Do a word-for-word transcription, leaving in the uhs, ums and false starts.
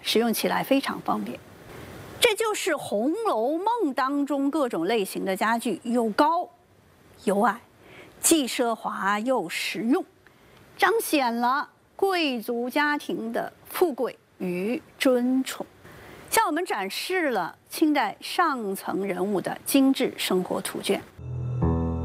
使用起来非常方便。这就是《红楼梦》当中各种类型的家具，有高有矮，既奢华又实用，彰显了贵族家庭的富贵与尊崇，向我们展示了清代上层人物的精致生活图卷。